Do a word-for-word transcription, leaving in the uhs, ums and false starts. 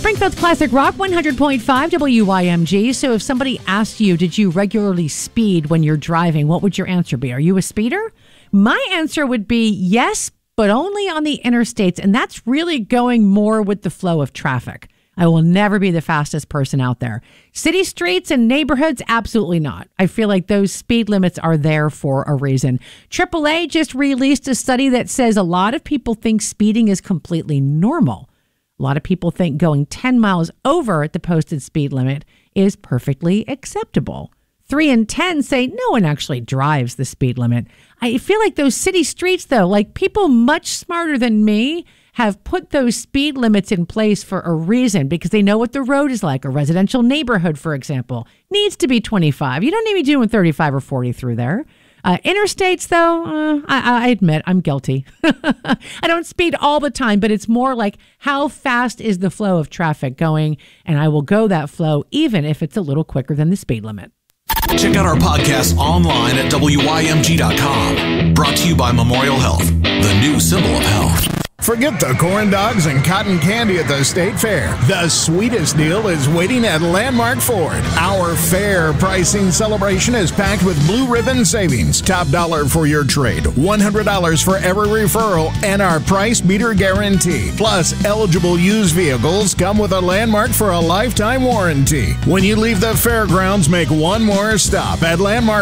Springfield's Classic Rock one hundred point five W Y M G. So if somebody asked you, did you regularly speed when you're driving, what would your answer be? Are you a speeder? My answer would be yes, but only on the interstates. And that's really going more with the flow of traffic. I will never be the fastest person out there. City streets and neighborhoods, absolutely not. I feel like those speed limits are there for a reason. triple A just released a study that says a lot of people think speeding is completely normal. A lot of people think going ten miles over the posted speed limit is perfectly acceptable. Three in ten say no one actually drives the speed limit. I feel like those city streets, though, like people much smarter than me have put those speed limits in place for a reason because they know what the road is like. A residential neighborhood, for example, needs to be twenty-five. You don't need to be doing thirty-five or forty through there. Uh, interstates, though, uh, I, I admit I'm guilty. I don't speed all the time, but it's more like how fast is the flow of traffic going, and I will go that flow even if it's a little quicker than the speed limit. Check out our podcast online at W Y M G dot com. Brought to you by Memorial Health, the new symbol of health. Forget the corn dogs and cotton candy at the State Fair. The sweetest deal is waiting at Landmark Ford. Our fair pricing celebration is packed with blue ribbon savings. Top dollar for your trade, one hundred dollars for every referral, and our price beater guarantee. Plus, eligible used vehicles come with a Landmark for a lifetime warranty. When you leave the fairgrounds, make one more stop at Landmark